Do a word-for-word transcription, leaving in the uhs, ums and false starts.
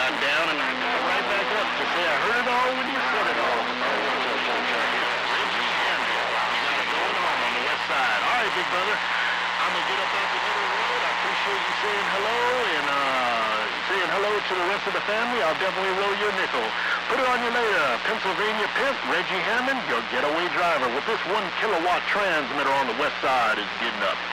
got down and come right back up to say I heard it all when you said it all. Reggie Handel, we got it going on on the west side. All right, big brother. I'm going to get up off the middle road. I appreciate you saying hello and uh, saying hello to the rest of the family. I'll definitely roll you a nickel. Put it on you later. Pennsylvania pimp, Reggie Hammond, your getaway driver with this one kilowatt transmitter on the west side is getting up.